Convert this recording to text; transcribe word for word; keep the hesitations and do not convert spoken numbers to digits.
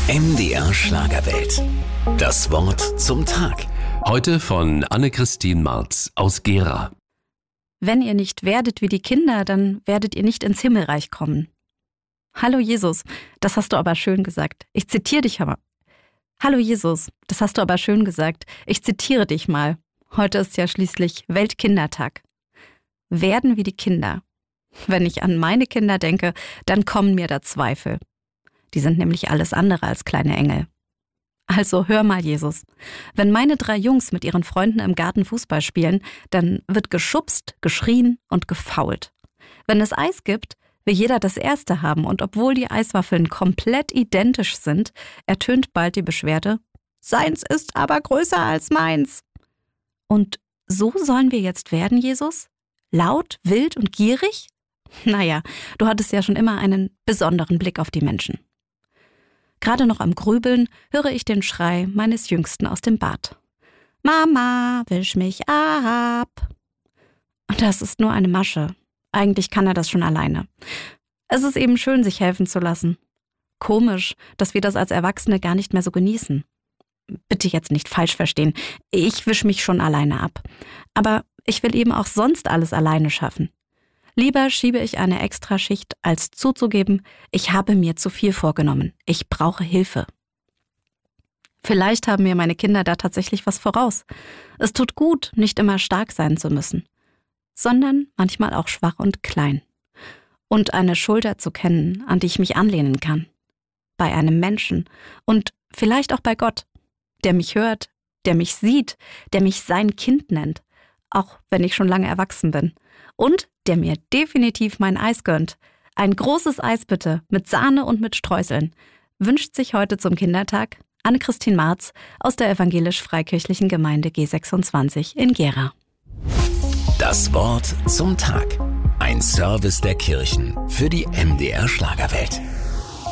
M D R Schlagerwelt. Das Wort zum Tag. Heute von Anne-Christine Marz aus Gera. Wenn ihr nicht werdet wie die Kinder, dann werdet ihr nicht ins Himmelreich kommen. Hallo Jesus, das hast du aber schön gesagt. Ich zitiere dich aber. Hallo Jesus, das hast du aber schön gesagt. Ich zitiere dich mal. Heute ist ja schließlich Weltkindertag. Werden wie die Kinder. Wenn ich an meine Kinder denke, dann kommen mir da Zweifel. Die sind nämlich alles andere als kleine Engel. Also hör mal, Jesus. Wenn meine drei Jungs mit ihren Freunden im Garten Fußball spielen, dann wird geschubst, geschrien und gefault. Wenn es Eis gibt, will jeder das Erste haben und obwohl die Eiswaffeln komplett identisch sind, ertönt bald die Beschwerde: Seins ist aber größer als meins. Und so sollen wir jetzt werden, Jesus? Laut, wild und gierig? Naja, du hattest ja schon immer einen besonderen Blick auf die Menschen. Gerade noch am Grübeln höre ich den Schrei meines Jüngsten aus dem Bad. Mama, wisch mich ab. Und das ist nur eine Masche. Eigentlich kann er das schon alleine. Es ist eben schön, sich helfen zu lassen. Komisch, dass wir das als Erwachsene gar nicht mehr so genießen. Bitte jetzt nicht falsch verstehen. Ich wisch mich schon alleine ab. Aber ich will eben auch sonst alles alleine schaffen. Lieber schiebe ich eine Extraschicht, als zuzugeben, ich habe mir zu viel vorgenommen. Ich brauche Hilfe. Vielleicht haben mir meine Kinder da tatsächlich was voraus. Es tut gut, nicht immer stark sein zu müssen, sondern manchmal auch schwach und klein. Und eine Schulter zu kennen, an die ich mich anlehnen kann. Bei einem Menschen und vielleicht auch bei Gott, der mich hört, der mich sieht, der mich sein Kind nennt, auch wenn ich schon lange erwachsen bin. Und der mir definitiv mein Eis gönnt. Ein großes Eis bitte, mit Sahne und mit Streuseln. Wünscht sich heute zum Kindertag Anne-Christine Marz aus der evangelisch-freikirchlichen Gemeinde G sechsundzwanzig in Gera. Das Wort zum Tag. Ein Service der Kirchen für die M D R Schlagerwelt.